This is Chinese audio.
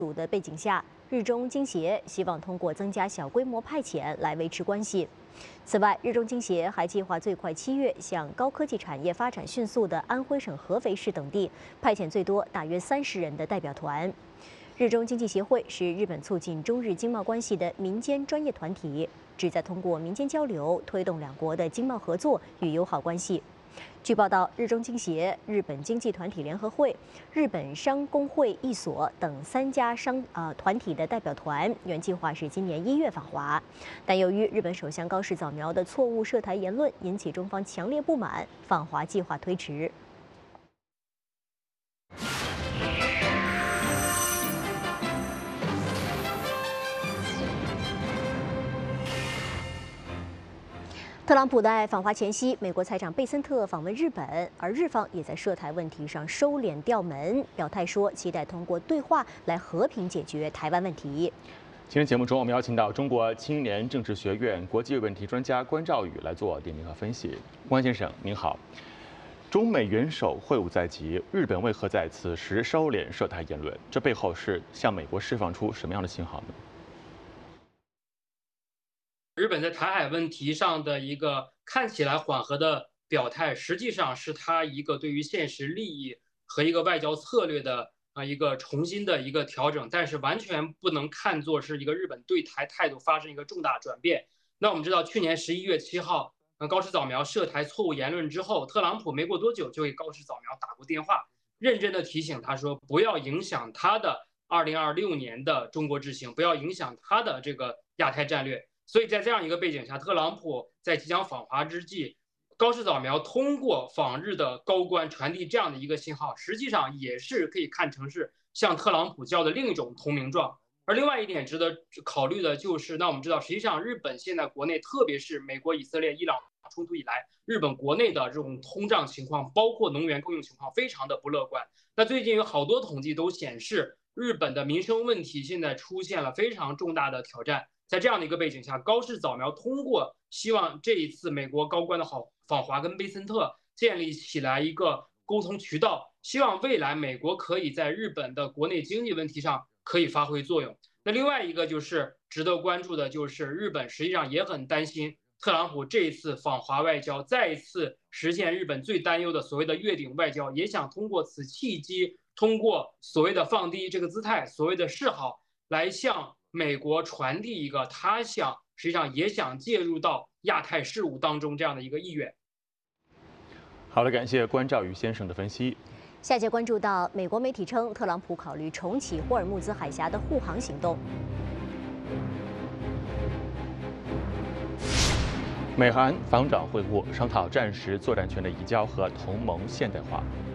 组的背景下，日中经协希望通过增加小规模派遣来维持关系。此外，日中经协还计划最快7月向高科技产业发展迅速的安徽省合肥市等地派遣最多大约30人的代表团。日中经济协会是日本促进中日经贸关系的民间专业团体，旨在通过民间交流推动两国的经贸合作与友好关系。据报道，日中经协、日本经济团体联合会、日本商工会一所等3家团体的代表团原计划是今年1月访华，但由于日本首相高市早苗的错误涉台言论引起中方强烈不满，访华计划推迟。特朗普在访华前夕，美国财长贝森特访问日本，而日方也在涉台问题上收敛调门，表态说期待通过对话来和平解决台湾问题。 今天节目中，我们邀请到中国青年政治学院国际问题专家关兆宇来做点评和分析。关先生，您好。中美元首会晤在即，日本为何在此时收敛涉台言论？这背后是向美国释放出什么样的信号呢？ 日本在台海问题上的一个看起来缓和的表态，实际上是他一个对于现实利益和一个外交策略的一个重新的一个调整，但是完全不能看作是一个日本对台态度发生一个重大转变。那我们知道，去年11月7号，高市早苗涉台错误言论之后，特朗普没过多久就给高市早苗打过电话，认真的提醒他说，不要影响他的2026年的中国之行，不要影响他的这个亚太战略。所以在这样一个背景下，特朗普在即将访华之际，高市早苗通过访日的高官传递这样的一个信号，实际上也是可以看成是向特朗普交的另一种投名状。而另外一点值得考虑的就是，那我们知道，实际上日本现在国内，特别是美国、以色列、伊朗冲突以来，日本国内的这种通胀情况，包括能源供应情况，非常的不乐观。那最近有好多统计都显示，日本的民生问题现在出现了非常重大的挑战。在这样的一个背景下，高市早苗通过希望这一次美国高官的访华跟贝森特建立起来一个沟通渠道，希望未来美国可以在日本的国内经济问题上可以发挥作用。那另外一个就是值得关注的，就是日本实际上也很担心特朗普这一次访华外交再一次实现日本最担忧的所谓的月顶外交，也想通过此契机，通过所谓的放低这个姿态，所谓的示好，来向美国传递一个他想实际上也想介入到亚太事务当中这样的一个意愿。 好的，感谢关兆宇先生的分析。 下节关注到美国媒体称，特朗普考虑重启霍尔木兹海峡的护航行动。 美韩防长会晤，商讨战时作战权的移交和同盟现代化。